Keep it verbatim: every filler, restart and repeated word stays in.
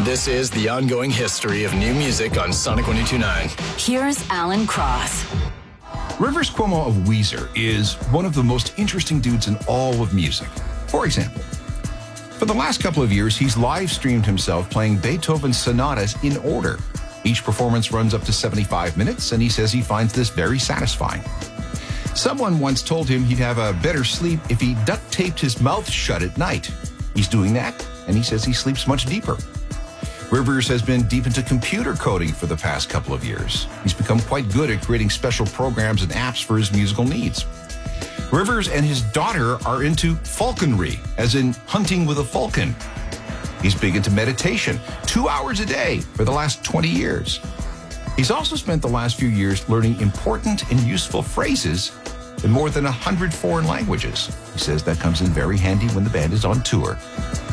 This is the ongoing history of new music on Sonic one oh two point nine. Here's Alan Cross. Rivers Cuomo of Weezer is one of the most interesting dudes in all of music. For example, for the last couple of years, he's live streamed himself playing Beethoven's sonatas in order. Each performance runs up to seventy-five minutes, and he says he finds this very satisfying. Someone once told him he'd have a better sleep if he duct taped his mouth shut at night. He's doing that, and he says he sleeps much deeper. Rivers has been deep into computer coding for the past couple of years. He's become quite good at creating special programs and apps for his musical needs. Rivers and his daughter are into falconry, as in hunting with a falcon. He's big into meditation, two hours a day for the last twenty years. He's also spent the last few years learning important and useful phrases in more than one hundred foreign languages. He says that comes in very handy when the band is on tour.